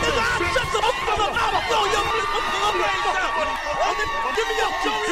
Nigga, I shut the fuck up. I'll throw your little face out. Give me your